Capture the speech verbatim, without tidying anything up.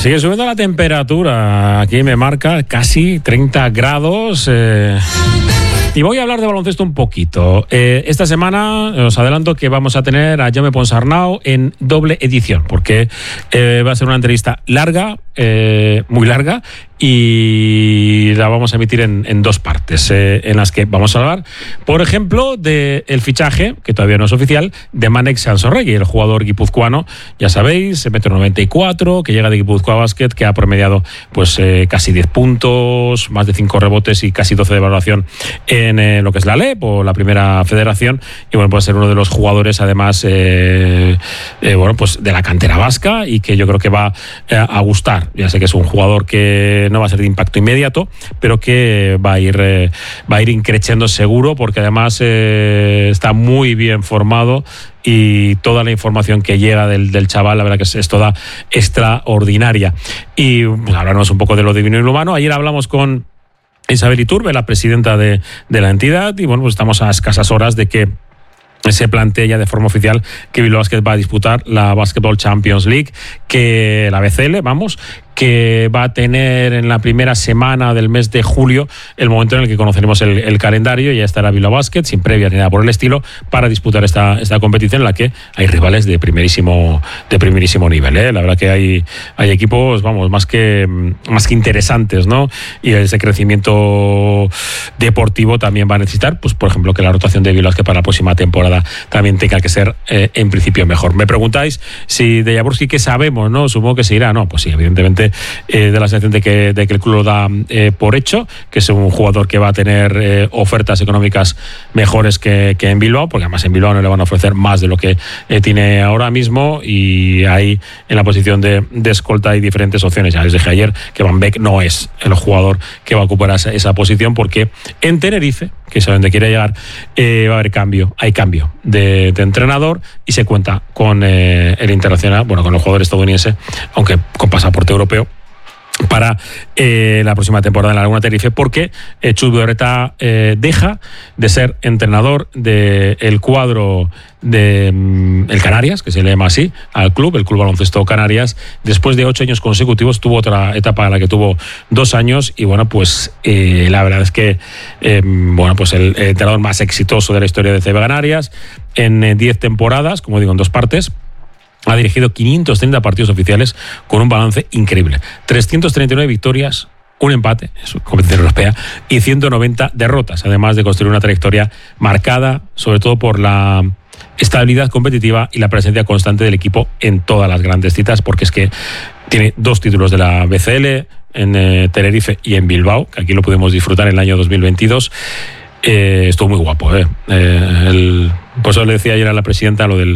Sigue subiendo la temperatura. Aquí me marca casi treinta grados. Eh, y voy a hablar de baloncesto un poquito. Eh, esta semana os adelanto que vamos a tener a Jaume Ponsarnau en doble edición, porque eh, va a ser una entrevista larga, eh, muy larga, y la vamos a emitir en, en dos partes, eh, en las que vamos a hablar, por ejemplo, del fichaje, que todavía no es oficial, de Manek Sansorregui, el jugador guipuzcoano, ya sabéis, metro noventa y cuatro, que llega de Guipúzcoa Basket, que ha promediado pues eh, casi diez puntos, más de cinco rebotes y casi doce de valoración en eh, lo que es la L E P o la primera federación, y bueno, puede ser uno de los jugadores, además, eh, eh, bueno, pues de la cantera vasca, y que yo creo que va eh, a gustar. Ya sé que es un jugador que no va a ser de impacto inmediato, pero que va a ir eh, va a ir increciendo seguro, porque además eh, está muy bien formado, y toda la información que llega del, del chaval, la verdad que es, es toda extraordinaria. Y pues, hablarnos un poco de lo divino y lo humano. Ayer hablamos con Isabel Iturbe, la presidenta de, de la entidad, y bueno, pues estamos a escasas horas de que se plantea ya de forma oficial que Bilbao Basket va a disputar la Basketball Champions League, que la B C L, vamos, que va a tener en la primera semana del mes de julio el momento en el que conoceremos el, el calendario, y ya estará Bilbao Basket, sin previas ni nada por el estilo, para disputar esta, esta competición en la que hay rivales de primerísimo de primerísimo nivel, ¿eh? La verdad que hay, hay equipos, vamos, más que, más que interesantes, ¿no? Y ese crecimiento deportivo también va a necesitar, pues por ejemplo, que la rotación de Bilbao Basket para la próxima temporada también tenga que ser eh, en principio mejor. Me preguntáis si de Jaworski, ¿qué sabemos? ¿No? Supongo que se irá, ¿no? Pues sí, evidentemente eh, de la sensación de que, de que el club lo da eh, por hecho, que es un jugador que va a tener eh, ofertas económicas mejores que, que en Bilbao, porque además en Bilbao no le van a ofrecer más de lo que eh, tiene ahora mismo, y ahí en la posición de, de escolta hay diferentes opciones. Ya les dije ayer que Van Beek no es el jugador que va a ocupar esa, esa posición, porque en Tenerife, que es a donde quiere llegar, eh, va a haber cambio, hay cambio de, de entrenador, y se cuenta con eh, el internacional, bueno, con el jugador estadounidense, aunque con pasaporte europeo, para eh, la próxima temporada en la Laguna Tenerife, porque eh, Chus Vidorreta eh, deja de ser entrenador del cuadro de mm, el Canarias, que se le llama así al club, el Club Baloncesto Canarias, después de ocho años consecutivos. Tuvo otra etapa en la que tuvo dos años, y bueno, pues eh, la verdad es que eh, bueno, pues el, el entrenador más exitoso de la historia de C B Canarias, en eh, diez temporadas, como digo, en dos partes. Ha dirigido quinientos treinta partidos oficiales con un balance increíble. trescientas treinta y nueve victorias, un empate, es competición europea, y ciento noventa derrotas, además de construir una trayectoria marcada sobre todo por la estabilidad competitiva y la presencia constante del equipo en todas las grandes citas, porque es que tiene dos títulos de la B C L en eh, Tenerife y en Bilbao, que aquí lo pudimos disfrutar en el año dos mil veintidós. Eh, estuvo muy guapo, ¿eh? Eh, el, por eso le decía ayer a la presidenta lo del